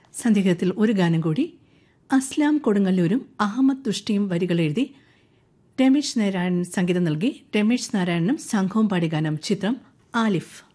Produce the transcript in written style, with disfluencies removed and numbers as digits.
സന്ദേഹത്തിൽ ഒരു ഗാനം കൂടി. അസ്ലാം കൊടുങ്ങല്ലൂരും അഹമ്മദ് തുഷ്ടിയും വരികൾ എഴുതി രമേശ് നാരായണൻ സംഗീതം നൽകി. രമേശ് നാരായണനും സംഘവും പാടിയ ഗാനം. ചിത്രം ആലിഫ്.